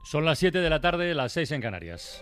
Son las 7 de la tarde, las 6 en Canarias.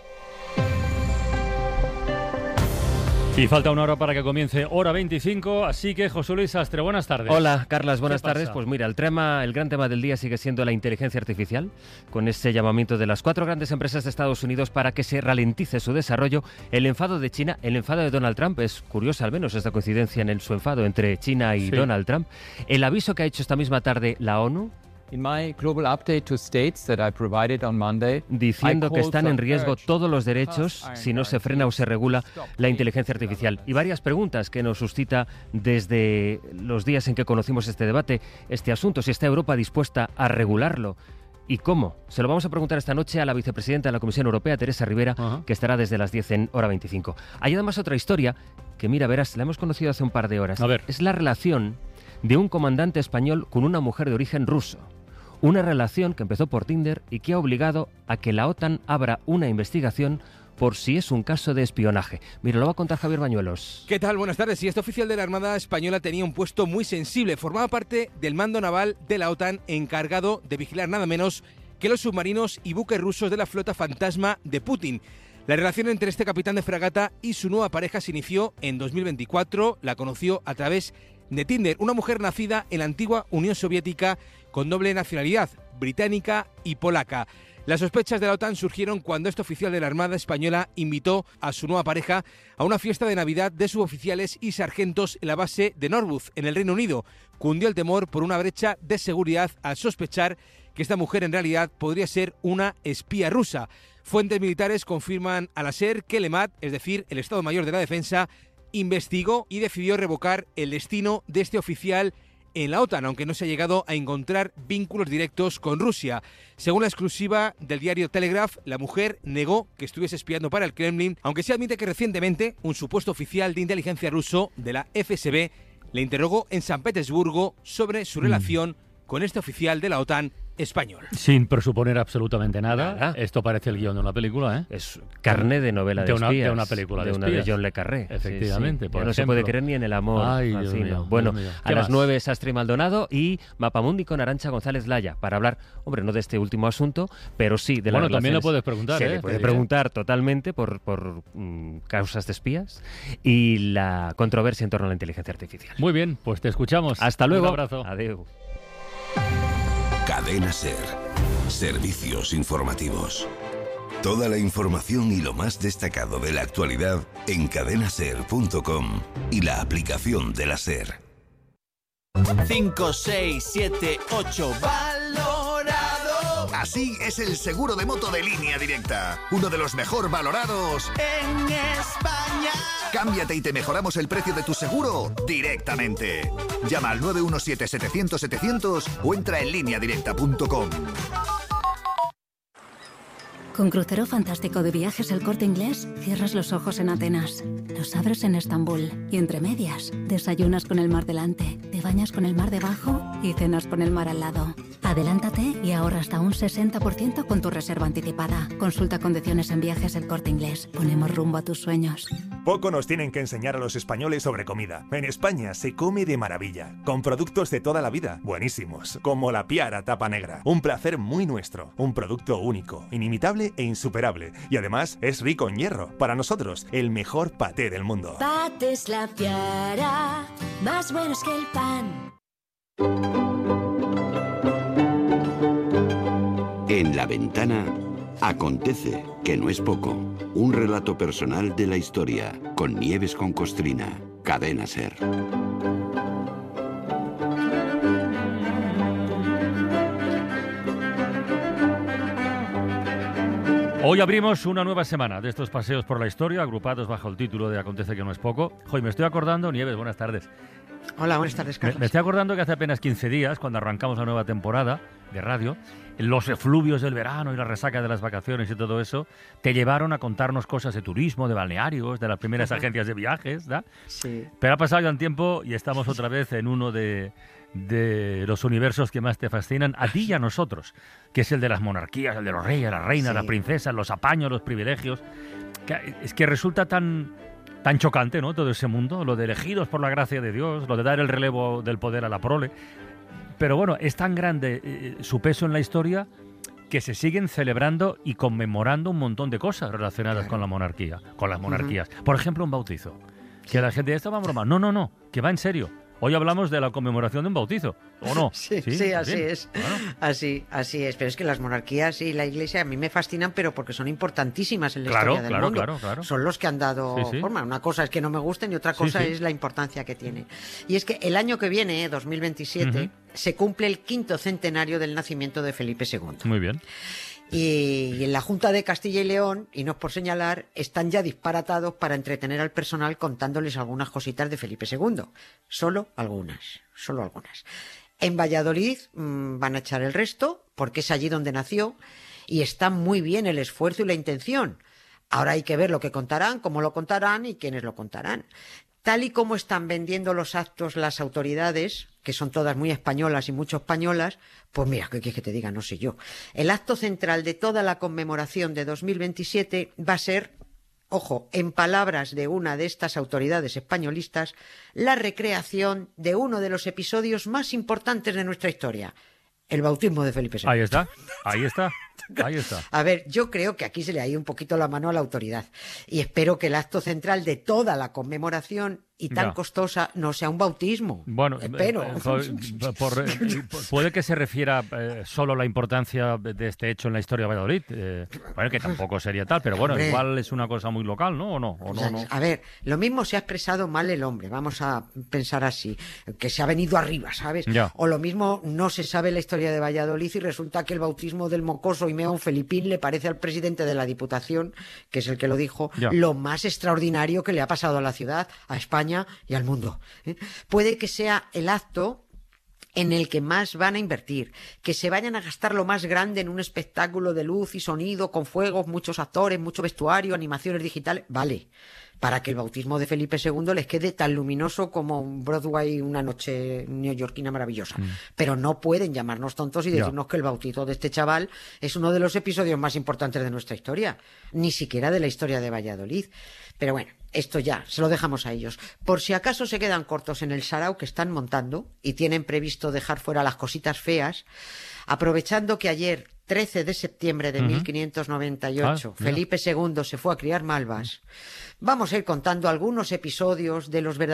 Y falta una hora para que comience hora 25, así que José Luis Astre, buenas tardes. Hola, Carlas, buenas tardes. pasa? Pues mira, el gran tema del día sigue siendo la inteligencia artificial, con ese llamamiento de las 4 grandes empresas de Estados Unidos para que se ralentice su desarrollo. El enfado de China, el enfado de Donald Trump, es curiosa al menos esta coincidencia en su enfado entre China y Donald Trump. El aviso que ha hecho esta misma tarde la ONU, In my global update to states that I provided on Monday, diciendo que están en riesgo todos los derechos si no se frena o se regula la inteligencia artificial. Y varias preguntas que nos suscita desde los días en que conocimos este debate, este asunto, si está Europa dispuesta a regularlo. ¿Y cómo? Se lo vamos a preguntar esta noche a la vicepresidenta de la Comisión Europea, Teresa Rivera, que estará desde las 10 en hora 25. Hay además otra historia que, mira, verás, la hemos conocido hace un par de horas. A ver. Es la relación de un comandante español con una mujer de origen ruso. Una relación que empezó por Tinder y que ha obligado a que la OTAN abra una investigación por si es un caso de espionaje. Mira, lo va a contar Javier Bañuelos. ¿Qué tal? Buenas tardes. Y este oficial de la Armada Española tenía un puesto muy sensible. Formaba parte del mando naval de la OTAN encargado de vigilar nada menos que los submarinos y buques rusos de la flota fantasma de Putin. La relación entre este capitán de fragata y su nueva pareja se inició en 2024. La conoció a través de Tinder, una mujer nacida en la antigua Unión Soviética con doble nacionalidad, británica y polaca. Las sospechas de la OTAN surgieron cuando este oficial de la Armada Española invitó a su nueva pareja a una fiesta de Navidad de suboficiales y sargentos en la base de Norwich, en el Reino Unido. Cundió el temor por una brecha de seguridad al sospechar que esta mujer en realidad podría ser una espía rusa. Fuentes militares confirman a la SER que el EMAD, es decir, el Estado Mayor de la Defensa, investigó y decidió revocar el destino de este oficial en la OTAN, aunque no se ha llegado a encontrar vínculos directos con Rusia. Según la exclusiva del diario Telegraph, la mujer negó que estuviese espiando para el Kremlin, aunque se admite que recientemente un supuesto oficial de inteligencia ruso de la FSB le interrogó en San Petersburgo sobre su relación con este oficial de la OTAN español. Sin presuponer absolutamente nada. Esto parece el guión de una película, ¿eh? Es carne de novela de espías. De una película de una espías. de John le Carré. Efectivamente, sí. por No se puede creer ni en el amor. Ay, así, Dios no. mío, Bueno, Dios mío. a ¿Qué las más? 9 Sastre y Maldonado y Mapamundi con Arantxa González Laya para hablar, hombre, no de este último asunto, pero sí de las Bueno, también lo relaciones. puedes preguntar, Se le puede preguntar totalmente por causas de espías y la controversia en torno a la inteligencia artificial. Muy bien, pues te escuchamos. Hasta luego. Un abrazo. Adiós. Cadena SER. Servicios informativos. Toda la información y lo más destacado de la actualidad en cadenaser.com y la aplicación de la SER. 5, 6, 7, 8, valorado. Así es el seguro de moto de Línea Directa. Uno de los mejor valorados En España. Cámbiate y te mejoramos el precio de tu seguro directamente. Llama al 917-700-700 o entra en lineadirecta.com. Con Crucero Fantástico de Viajes El Corte Inglés, cierras los ojos en Atenas, los abres en Estambul y entre medias, desayunas con el mar delante, te bañas con el mar debajo y cenas con el mar al lado. Adelántate y ahorra hasta un 60% con tu reserva anticipada. Consulta condiciones en Viajes El Corte Inglés. Ponemos rumbo a tus sueños. Poco nos tienen que enseñar a los españoles sobre comida. En España se come de maravilla, con productos de toda la vida, buenísimos, como la Piara Tapa Negra. Un placer muy nuestro, un producto único, inimitable e insuperable. Y además es rico en hierro. Para nosotros, el mejor paté del mundo. Patés La Piara, más buenos que el pan. En La Ventana acontece, que no es poco. Un relato personal de la historia, con Nieves con Costrina. Cadena SER. Hoy abrimos una nueva semana de estos paseos por la historia, agrupados bajo el título de Acontece que no es poco. Hoy me estoy acordando, Nieves, buenas tardes. Hola, buenas tardes, Carlos. Me estoy acordando que hace apenas 15 días, cuando arrancamos la nueva temporada de radio, los efluvios del verano y la resaca de las vacaciones y todo eso, te llevaron a contarnos cosas de turismo, de balnearios, de las primeras agencias de viajes, ¿da? Sí. Pero ha pasado ya un tiempo y estamos otra vez en uno de los universos que más te fascinan, a ti y a nosotros, que es el de las monarquías, el de los reyes, las reinas, las princesas, los apaños, los privilegios. Es que resulta tan chocante, ¿no? Todo ese mundo, lo de elegidos por la gracia de Dios, lo de dar el relevo del poder a la prole. Pero bueno, es tan grande su peso en la historia que se siguen celebrando y conmemorando un montón de cosas relacionadas con la monarquía, con las monarquías. Por ejemplo, un bautizo. Que la gente, esto va a broma. No, que va en serio. Hoy hablamos de la conmemoración de un bautizo, ¿o no? Sí, así es. Bueno. Así es. Pero es que las monarquías y la Iglesia a mí me fascinan, pero porque son importantísimas en la historia del mundo. Claro. Son los que han dado forma. Una cosa es que no me gusten y otra cosa es la importancia que tienen. Y es que el año que viene, 2027, se cumple el 5º centenario del nacimiento de Felipe II. Muy bien. Y en la Junta de Castilla y León, y no es por señalar, están ya disparatados para entretener al personal contándoles algunas cositas de Felipe II. Solo algunas. En Valladolid van a echar el resto, porque es allí donde nació, y está muy bien el esfuerzo y la intención. Ahora hay que ver lo que contarán, cómo lo contarán y quiénes lo contarán. Tal y como están vendiendo los actos las autoridades, que son todas muy españolas y mucho españolas, pues mira, ¿qué quieres que te diga? No sé yo. El acto central de toda la conmemoración de 2027 va a ser, ojo, en palabras de una de estas autoridades españolistas, la recreación de uno de los episodios más importantes de nuestra historia, el bautismo de Felipe II. Ahí está. A ver, yo creo que aquí se le ha ido un poquito la mano a la autoridad y espero que el acto central de toda la conmemoración y tan costosa no sea un bautismo. Bueno, espero. Puede que se refiera solo a la importancia de este hecho en la historia de Valladolid. Bueno, que tampoco sería tal, pero bueno, hombre, igual es una cosa muy local, ¿no? ¿O no? A ver, lo mismo se ha expresado mal el hombre, vamos a pensar así, que se ha venido arriba, ¿sabes? Ya. O lo mismo no se sabe la historia de Valladolid y resulta que el bautismo del mocoso y meón Felipín le parece al presidente de la Diputación, que es el que lo dijo, lo más extraordinario que le ha pasado a la ciudad, a España y al mundo. Puede que sea el acto en el que más van a invertir, que se vayan a gastar lo más grande en un espectáculo de luz y sonido, con fuegos, muchos actores, mucho vestuario, animaciones digitales, vale, para que el bautismo de Felipe II les quede tan luminoso como un Broadway, una noche neoyorquina maravillosa. Pero no pueden llamarnos tontos y decirnos que el bautizo de este chaval es uno de los episodios más importantes de nuestra historia, ni siquiera de la historia de Valladolid. Pero bueno, esto ya, se lo dejamos a ellos. Por si acaso se quedan cortos en el sarao que están montando y tienen previsto dejar fuera las cositas feas, aprovechando que ayer, 13 de septiembre de 1598, Felipe II se fue a criar malvas, vamos a ir contando algunos episodios de los verdaderos